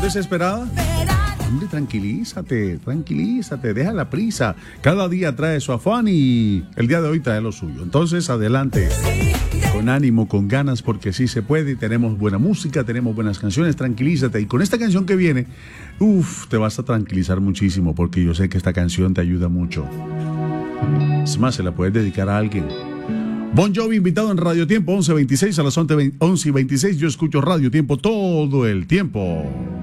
desesperada? Hombre, tranquilízate, deja la prisa. Cada día trae su afán y el día de hoy trae lo suyo. Entonces, adelante, con ánimo, con ganas, porque sí se puede. Tenemos buena música, tenemos buenas canciones, tranquilízate. Y con esta canción que viene, te vas a tranquilizar muchísimo, porque yo sé que esta canción te ayuda mucho. Es más, se la puedes dedicar a alguien. Bon Jovi invitado en Radio Tiempo, 11:26 a las 11:26. Yo escucho Radio Tiempo todo el tiempo.